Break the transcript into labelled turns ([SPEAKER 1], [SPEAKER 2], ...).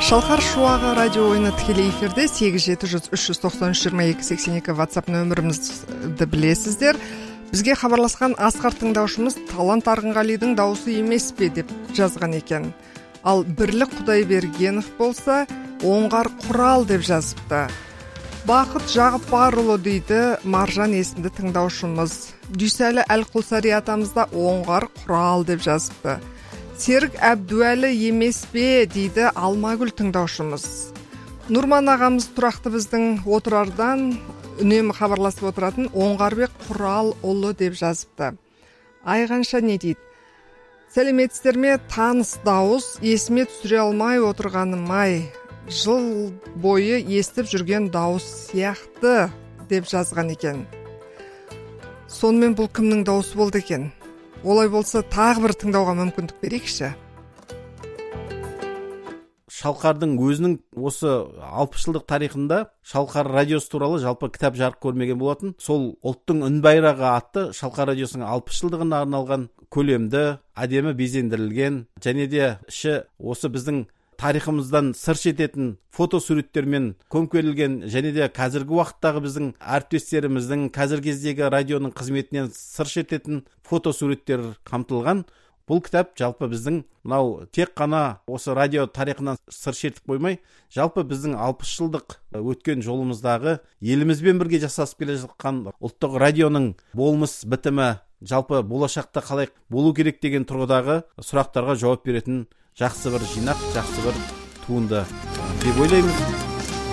[SPEAKER 1] Шалқар Шуағы радио ойыны тікелей эфирде 87-393-22-82 WhatsApp нөмірімізді білесіздер. Бізге хабарласқан Асқар тыңдаушымыз Талант Арғынғалидың дауысы емес пе деп жазған екен. Ал Бірлік Құдайбергенов болса оңғар құрал деп жазыпты. Бақыт Жағыпарұлы дейді Маржан есімді тыңдаушымыз. Дүйсәлі Әлқұлсари атамызда оңғар құрал деп жазыпты. Серік Әбдуәлі емес пе дейді Алмагүл тыңдаушымыз. Нұрман ағамыз тұрақты біздің отырардан үнемі хабарласып отыратын Оңғарбек құрал ұлы деп жазыпты. Айғанша не дейді? Сәлеметсіздер ме, таныс дауыс, есіме түсіре алмай отырғаным-ай. Жыл бойы естіп жүрген дауыс сияқты деп жазған екен. Сонымен бұл кімнің дауысы болды екен? Олай болса тағы бір тыңдауға мүмкіндік берейікші.
[SPEAKER 2] Шалқардың өзінің осы 60 жылдық тарихында Шалқар радиосы туралы жалпы кітап жарық көрмеген болатын. Сол ұлттың үн байрағы атты Шалқар радиосының 60 жылдығына арналған көлемді, әдемі безендірілген және де іші осы біздің тарихымыздан сыр шертетін фотосуреттермен көмкерілген және де қазіргі уақыттағы біздің әріптестеріміздің қазіргі кездегі радионың қызметінен сыр шертетін фотосуреттер қамтылған. Бұл кітап жалпы біздің мынау тек қана осы радио тарихынан сыр шертіп қоймай, жалпы біздің 60 жылдық өткен жолымыздағы елімізбен бірге жасасып келе жатқан ұлттық радионың болмыс бітімі, жалпы болашақта қалай болу керек деген тұрғыдағы сұрақтарға жауап беретін жақсы бір жинақ, жақсы бір туынды деп ойлаймыз.